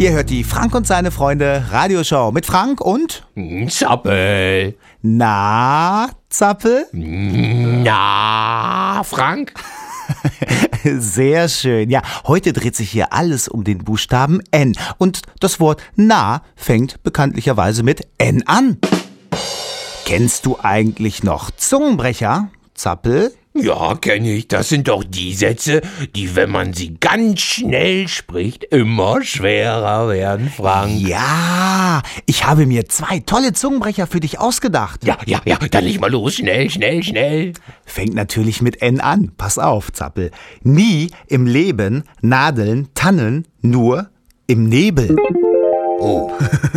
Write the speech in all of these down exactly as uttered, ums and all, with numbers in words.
Ihr hört die Frank und seine Freunde Radioshow mit Frank und Zappel. Na, Zappel? Na, Frank? Sehr schön. Ja, heute dreht sich hier alles um den Buchstaben N. Und das Wort na fängt bekanntlicherweise mit N an. Kennst du eigentlich noch Zungenbrecher, Zappel? Ja, kenne ich. Das sind doch die Sätze, die, wenn man sie ganz schnell spricht, immer schwerer werden, Frank. Ja, ich habe mir zwei tolle Zungenbrecher für dich ausgedacht. Ja, ja, ja, dann leg mal los. Schnell, schnell, schnell. Fängt natürlich mit N an. Pass auf, Zappel. Nie im Leben Nadeln, Tannen, nur im Nebel. Oh.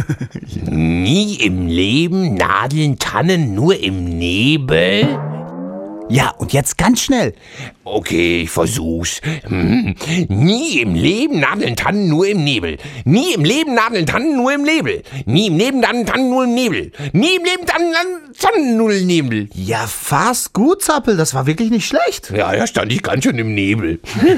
Nie im Leben Nadeln, Tannen, nur im Nebel? Ja, und jetzt ganz schnell. Okay, ich versuch's. Hm. Nie im Leben Nadeln, Tannen, nur im Nebel. Nie im Leben Nadeln, Tannen, nur im Nebel. Nie im Leben Nadeln, Tannen, nur im Nebel. Nie im Leben Tannen, Tannen, nur im Nebel. Ja, fast gut, Zappel. Das war wirklich nicht schlecht. Ja, da stand ich ganz schön im Nebel.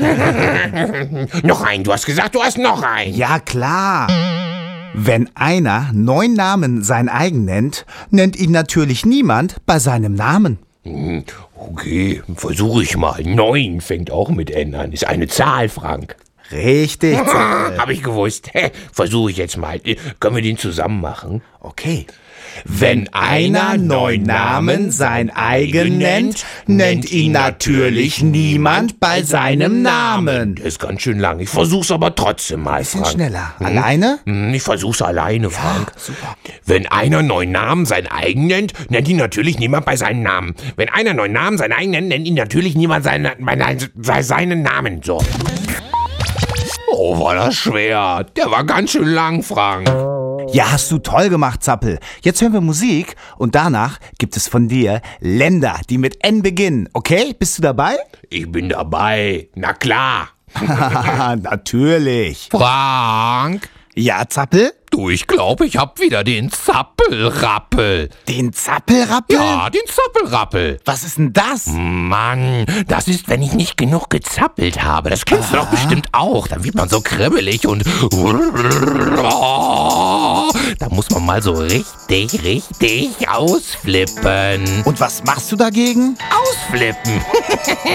Noch ein, du hast gesagt, du hast noch ein. Ja, klar. Wenn einer neun Namen sein eigen nennt, nennt ihn natürlich niemand bei seinem Namen. Okay, versuche ich mal. Neun fängt auch mit N an. Ist eine Zahl, Frank. Richtig, Zappel. Hab ich gewusst. Versuche ich jetzt mal. Können wir den zusammen machen? Okay. Wenn einer neun Namen sein eigen nennt, nennt ihn natürlich niemand bei seinem Namen. Das ist ganz schön lang. Ich versuch's aber trotzdem mal, Bisschen Frank. schneller. Hm? Alleine? Hm, ich versuch's alleine, Frank. Ja, super. Wenn einer neun Namen sein eigen nennt, nennt ihn natürlich niemand bei seinem Namen. Wenn einer neun Namen sein eigen nennt, nennt ihn natürlich niemand seine, bei seinen Namen. So. Oh, war das schwer. Der war ganz schön lang, Frank. Ja, hast du toll gemacht, Zappel. Jetzt hören wir Musik und danach gibt es von dir Länder, die mit N beginnen. Okay, bist du dabei? Ich bin dabei. Na klar. Natürlich. Frank? Ja, Zappel? Du, ich glaube, ich hab wieder den Zappelrappel. Den Zappelrappel? Ja, den Zappelrappel. Was ist denn das? Mann, das ist, wenn ich nicht genug gezappelt habe. Das kennst du doch bestimmt auch. Dann wird man so kribbelig und da muss man mal so richtig, richtig ausflippen. Und was machst du dagegen? Ausflippen.